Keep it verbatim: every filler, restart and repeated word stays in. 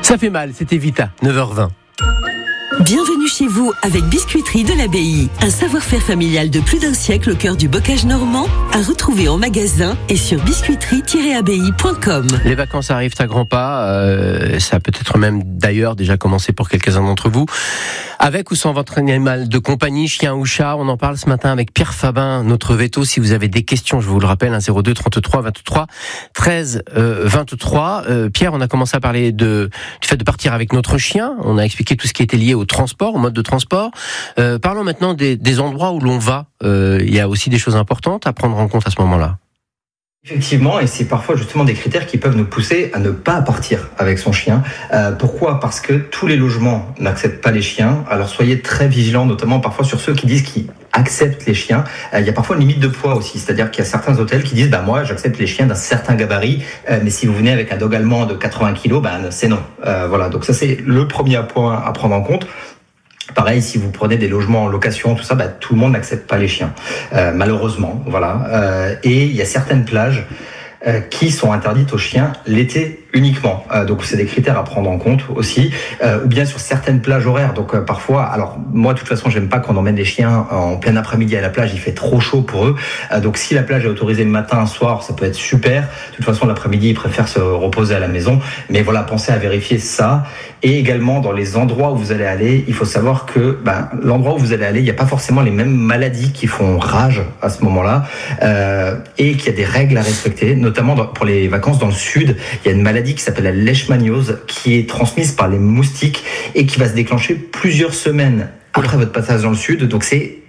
Ça fait mal, c'était Vita, neuf heures vingt. Bienvenue chez vous avec Biscuiterie de l'Abbaye. Un savoir-faire familial de plus d'un siècle au cœur du bocage normand, à retrouver en magasin et sur biscuiterie tiret abbaye point com. Les vacances arrivent à grands pas, euh, ça a peut-être même d'ailleurs déjà commencé pour quelques-uns d'entre vous. Avec ou sans votre animal de compagnie, chien ou chat, on en parle ce matin avec Pierre Fabin, notre veto. Si vous avez des questions, je vous le rappelle, hein, zéro deux trente-trois vingt-trois treize vingt-trois. Euh, Pierre, on a commencé à parler de, du fait de partir avec notre chien. On a expliqué tout ce qui était lié au transport, au mode de transport. Euh, parlons maintenant des, des endroits où l'on va. Euh, il y a aussi des choses importantes à prendre en compte à ce moment-là. Effectivement, et c'est parfois justement des critères qui peuvent nous pousser à ne pas partir avec son chien. Euh, pourquoi ? Parce que tous les logements n'acceptent pas les chiens. Alors soyez très vigilants, notamment parfois sur ceux qui disent qu'ils acceptent les chiens. Euh, il y a parfois une limite de poids aussi, c'est-à-dire qu'il y a certains hôtels qui disent bah moi j'accepte les chiens d'un certain gabarit, euh, mais si vous venez avec un dog allemand de quatre-vingts kilos, bah c'est non. Euh, voilà, donc ça c'est le premier point à prendre en compte. Pareil, si vous prenez des logements en location, tout ça, bah, tout le monde n'accepte pas les chiens, euh, malheureusement, voilà. Euh, et il y a certaines plages euh, qui sont interdites aux chiens l'été uniquement. Euh, donc c'est des critères à prendre en compte aussi, euh, ou bien sur certaines plages horaires. Donc euh, parfois, alors moi de toute façon j'aime pas qu'on emmène les chiens en plein après-midi à la plage, il fait trop chaud pour eux. Euh, donc si la plage est autorisée le matin, le soir, ça peut être super. De toute façon l'après-midi ils préfèrent se reposer à la maison. Mais voilà, pensez à vérifier ça. Et également dans les endroits où vous allez aller, il faut savoir que ben, l'endroit où vous allez aller, il n'y a pas forcément les mêmes maladies qui font rage à ce moment-là, euh, et qu'il y a des règles à respecter, notamment dans, pour les vacances dans le sud. Il y a une maladie qui s'appelle la leishmaniose, qui est transmise par les moustiques et qui va se déclencher plusieurs semaines après votre passage dans le sud. Donc c'est